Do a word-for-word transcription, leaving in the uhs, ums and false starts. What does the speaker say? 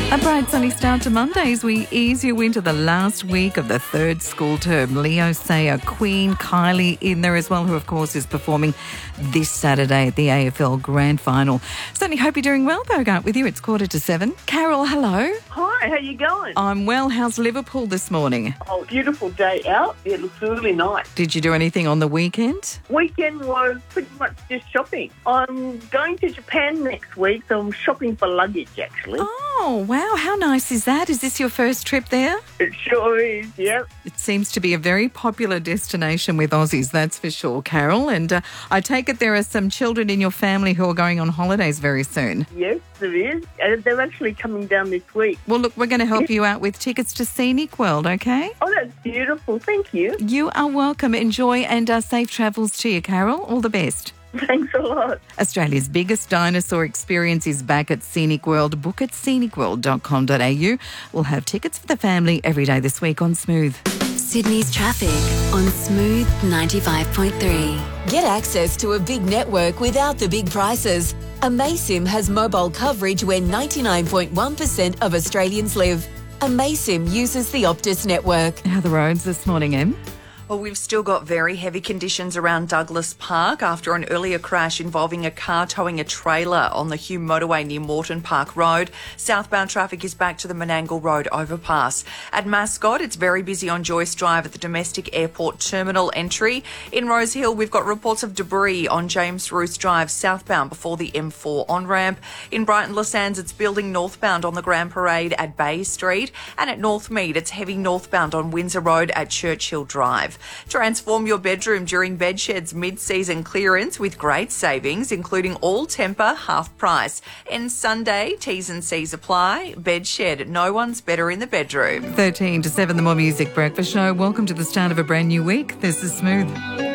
A bright sunny start to Mondays. We ease you into the last week of the third school term. Leo Sayer, Queen, Kylie in there as well, who of course is performing this Saturday at the A F L Grand Final. Certainly hope you're doing well, Bogart, with you. It's quarter to seven. Carol, hello. Hi, how you going? I'm well. How's Liverpool this morning? Oh, beautiful day out. It looks really nice. Did you do anything on the weekend? Weekend was pretty much just shopping. I'm going to Japan next week, so I'm shopping for luggage, actually. Oh, wow. How nice is that? Is this your first trip there? It sure is, yep. It seems to be a very popular destination with Aussies, that's for sure, Carol. And uh, I take it there are some children in your family who are going on holidays very soon. Yes, there is. And they're actually coming down this week. Well, look, we're going to help you out with tickets to Scenic World, okay? Oh, that's beautiful. Thank you. You are welcome. Enjoy and uh, safe travels to you, Carol. All the best. Thanks a lot. Australia's biggest dinosaur experience is back at Scenic World. Book at scenic world dot com dot a u. We'll have tickets for the family every day this week on Smooth. Sydney's traffic on Smooth ninety-five point three. Get access to a big network without the big prices. Amaysim has mobile coverage where ninety-nine point one percent of Australians live. Amaysim uses the Optus network. How are the roads this morning, Em? Well, we've still got very heavy conditions around Douglas Park after an earlier crash involving a car towing a trailer on the Hume motorway near Moreton Park Road. Southbound traffic is back to the Menangle Road overpass. At Mascot, it's very busy on Joyce Drive at the domestic airport terminal entry. In Rose Hill, we've got reports of debris on James Roos Drive southbound before the M four on-ramp. In Brighton Le Sands, it's building northbound on the Grand Parade at Bay Street. And at Northmead, it's heavy northbound on Windsor Road at Churchill Drive. Transform your bedroom during Bedshed's mid-season clearance with great savings, including all temper half price. And Sunday, T's and C's apply. Bedshed, no one's better in the bedroom. thirteen to seven, the More Music Breakfast Show. Welcome to the start of a brand new week. This is Smooth.